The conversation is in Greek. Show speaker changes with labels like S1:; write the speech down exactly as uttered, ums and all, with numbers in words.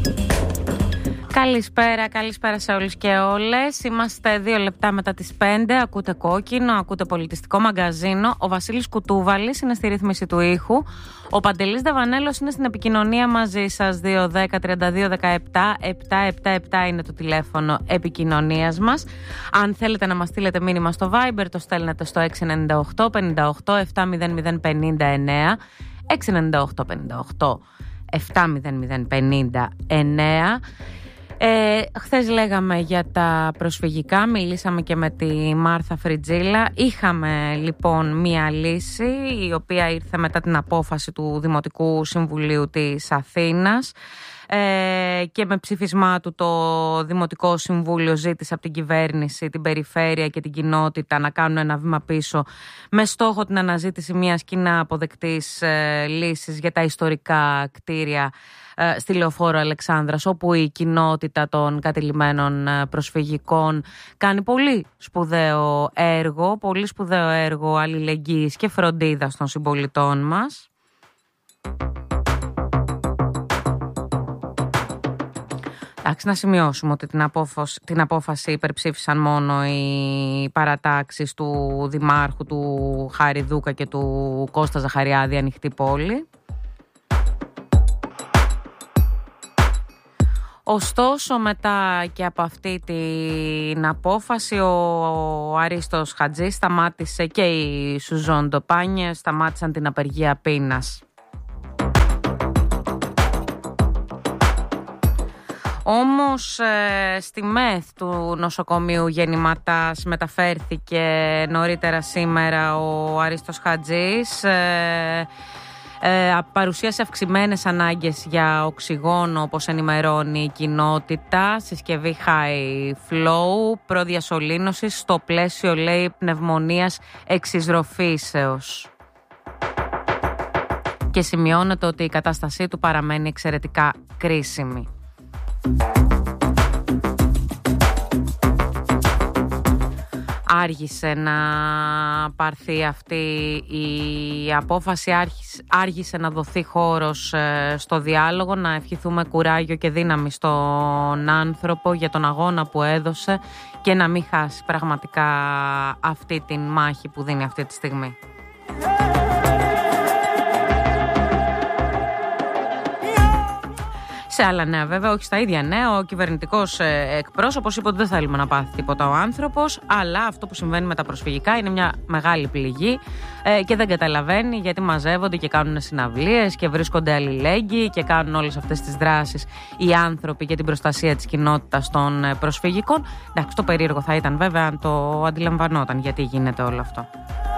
S1: Καλησπέρα, καλησπέρα σε όλους και όλες. Είμαστε δύο λεπτά μετά τις πέντε. Ακούτε Κόκκινο, ακούτε Πολιτιστικό Μαγκαζίνο. Ο Βασίλης Κουτούβαλης είναι στη ρύθμιση του ήχου. Ο Παντελής Δαβανέλος είναι στην επικοινωνία μαζί σας. δύο δέκα τριάντα δύο δεκαεπτά επτακόσια εβδομήντα επτά είναι το τηλέφωνο επικοινωνίας μας. Αν θέλετε να μας στείλετε μήνυμα στο Viber, το στέλνετε στο έξι εννιά οκτώ πενήντα οκτώ επτά μηδέν μηδέν πενήντα εννέα. έξι εννιά οκτώ πενήντα οκτώ επτά μηδέν μηδέν πενήντα εννέα. Ε, χθες λέγαμε για τα προσφυγικά, μιλήσαμε και με τη Μάρθα Φριτζίλα. Είχαμε λοιπόν μία λύση η οποία ήρθε μετά την απόφαση του Δημοτικού Συμβουλίου της Αθήνας ε, και με ψήφισμά του το Δημοτικό Συμβούλιο ζήτησε από την κυβέρνηση, την περιφέρεια και την κοινότητα να κάνουν ένα βήμα πίσω με στόχο την αναζήτηση μιας κοινά αποδεκτής ε, λύσης για τα ιστορικά κτίρια στη Λεωφόρο Αλεξάνδρας, όπου η κοινότητα των κατηλημένων προσφυγικών κάνει πολύ σπουδαίο έργο, πολύ σπουδαίο έργο αλληλεγγύης και φροντίδας των συμπολιτών μας. Εντάξει, να σημειώσουμε ότι την απόφαση, την απόφαση υπερψήφισαν μόνο οι παρατάξεις του Δημάρχου, του Χάρη Δούκα και του Κώστα Ζαχαριάδη, Ανοιχτή Πόλη. Ωστόσο, μετά και από αυτή την απόφαση, ο Αρίστος Χατζής σταμάτησε και οι Σουζόν Ντοπάνιε σταμάτησαν την απεργία πείνας. Όμως στη ΜΕΘ του νοσοκομείου Γεννηματάς μεταφέρθηκε νωρίτερα σήμερα ο Αρίστος Χατζής. Ε, παρουσίασε αυξημένες ανάγκες για οξυγόνο, όπως ενημερώνει η κοινότητα, συσκευή high flow, προδιασωλήνωση στο πλαίσιο, λέει, πνευμονίας εξισροφήσεως. Και σημειώνεται ότι η κατάστασή του παραμένει εξαιρετικά κρίσιμη. Άργησε να πάρθει αυτή η απόφαση, άργησε να δοθεί χώρος στο διάλογο, να ευχηθούμε κουράγιο και δύναμη στον άνθρωπο για τον αγώνα που έδωσε και να μην χάσει πραγματικά αυτή την μάχη που δίνει αυτή τη στιγμή. Σε άλλα νέα, βέβαια, όχι στα ίδια νέα, ο κυβερνητικός εκπρόσωπος είπε ότι δεν θέλουμε να πάθει τίποτα ο άνθρωπος, αλλά αυτό που συμβαίνει με τα προσφυγικά είναι μια μεγάλη πληγή ε, και δεν καταλαβαίνει γιατί μαζεύονται και κάνουν συναυλίες και βρίσκονται αλληλέγγυοι και κάνουν όλες αυτές τις δράσεις οι άνθρωποι για την προστασία της κοινότητας των προσφυγικών. Εντάξει, το περίεργο θα ήταν βέβαια αν το αντιλαμβανόταν γιατί γίνεται όλο αυτό.